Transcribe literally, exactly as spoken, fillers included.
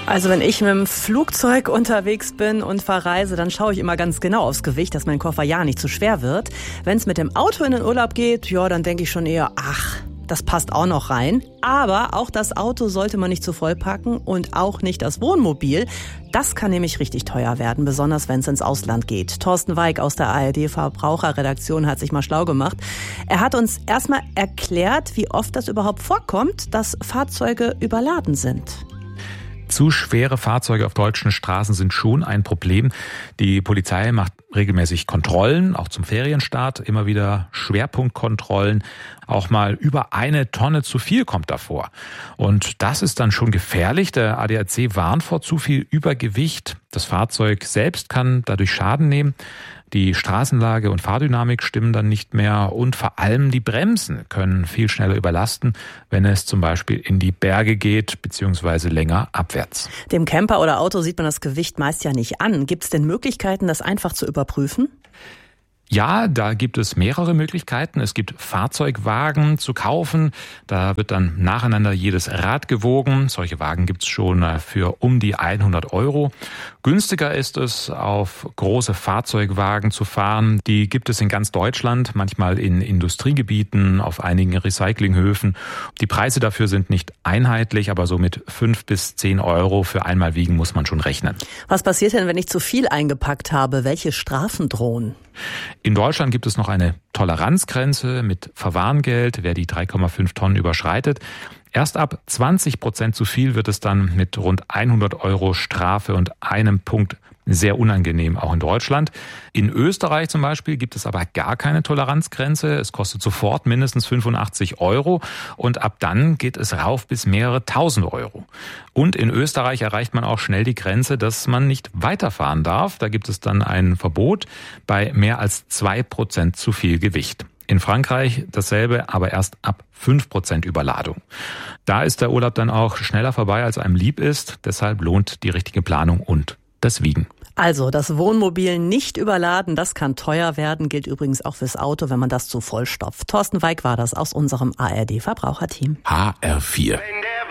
Also wenn ich mit dem Flugzeug unterwegs bin und verreise, dann schaue ich immer ganz genau aufs Gewicht, dass mein Koffer ja nicht zu schwer wird. Wenn es mit dem Auto in den Urlaub geht, ja, dann denke ich schon eher, ach, das passt auch noch rein. Aber auch das Auto sollte man nicht zu voll packen und auch nicht das Wohnmobil. Das kann nämlich richtig teuer werden, besonders wenn es ins Ausland geht. Thorsten Weig aus der A R D-Verbraucherredaktion hat sich mal schlau gemacht. Er hat uns erstmal erklärt, wie oft das überhaupt vorkommt, dass Fahrzeuge überladen sind. Zu schwere Fahrzeuge auf deutschen Straßen sind schon ein Problem. Die Polizei macht regelmäßig Kontrollen, auch zum Ferienstart, immer wieder Schwerpunktkontrollen. Auch mal über eine Tonne zu viel kommt davor. Und das ist dann schon gefährlich. Der A D A C warnt vor zu viel Übergewicht. Das Fahrzeug selbst kann dadurch Schaden nehmen. Die Straßenlage und Fahrdynamik stimmen dann nicht mehr und vor allem die Bremsen können viel schneller überlasten, wenn es zum Beispiel in die Berge geht bzw. länger abwärts. Dem Camper oder Auto sieht man das Gewicht meist ja nicht an. Gibt es denn Möglichkeiten, das einfach zu überprüfen? Ja, da gibt es mehrere Möglichkeiten. Es gibt Fahrzeugwagen zu kaufen. Da wird dann nacheinander jedes Rad gewogen. Solche Wagen gibt es schon für um die hundert Euro. Günstiger ist es, auf große Fahrzeugwagen zu fahren. Die gibt es in ganz Deutschland, manchmal in Industriegebieten, auf einigen Recyclinghöfen. Die Preise dafür sind nicht einheitlich, aber so mit fünf bis zehn Euro für einmal wiegen muss man schon rechnen. Was passiert denn, wenn ich zu viel eingepackt habe? Welche Strafen drohen? In Deutschland gibt es noch eine Toleranzgrenze mit Verwarngeld, wer die drei Komma fünf Tonnen überschreitet. Erst ab zwanzig Prozent zu viel wird es dann mit rund hundert Euro Strafe und einem Punkt sehr unangenehm, auch in Deutschland. In Österreich zum Beispiel gibt es aber gar keine Toleranzgrenze. Es kostet sofort mindestens fünfundachtzig Euro und ab dann geht es rauf bis mehrere tausend Euro. Und in Österreich erreicht man auch schnell die Grenze, dass man nicht weiterfahren darf. Da gibt es dann ein Verbot bei mehr als zwei Prozent zu viel Gewicht. In Frankreich dasselbe, aber erst ab fünf Prozent Überladung. Da ist der Urlaub dann auch schneller vorbei, als einem lieb ist. Deshalb lohnt die richtige Planung und das Wiegen. Also das Wohnmobil nicht überladen, das kann teuer werden, gilt übrigens auch fürs Auto, wenn man das zu voll stopft. Thorsten Weig war das aus unserem A R D-Verbraucherteam. H R vier.